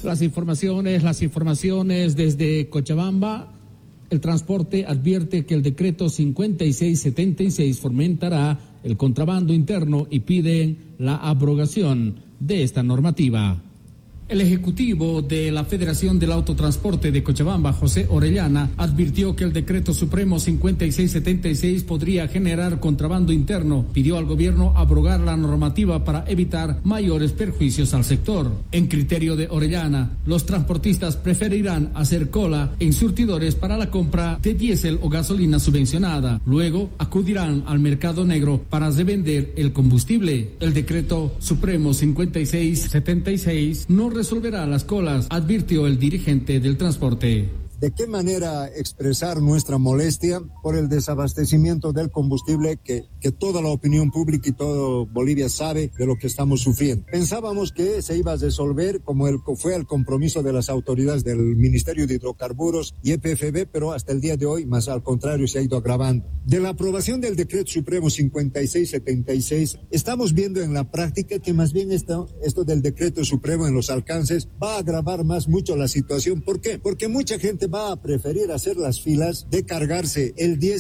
Las informaciones desde Cochabamba. El transporte advierte que el decreto 5676 fomentará el contrabando interno y piden la abrogación de esta normativa. El ejecutivo de la Federación del Autotransporte de Cochabamba, José Orellana, advirtió que el decreto supremo 5676 podría generar contrabando interno. Pidió al gobierno abrogar la normativa para evitar mayores perjuicios al sector. En criterio de Orellana, los transportistas preferirán hacer cola en surtidores para la compra de diésel o gasolina subvencionada. Luego acudirán al mercado negro para revender el combustible. El decreto supremo 5676 no resolverá las colas, advirtió el dirigente del transporte. ¿De qué manera expresar nuestra molestia por el desabastecimiento del combustible que toda la opinión pública y todo Bolivia sabe de lo que estamos sufriendo? Pensábamos que se iba a resolver como fue el compromiso de las autoridades del Ministerio de Hidrocarburos y EPFB, pero hasta el día de hoy, más al contrario, se ha ido agravando. De la aprobación del Decreto Supremo 5676, estamos viendo en la práctica que más bien esto del Decreto Supremo en los alcances va a agravar mucho la situación. ¿Por qué? Porque mucha gente va a preferir hacer las filas de cargarse el 10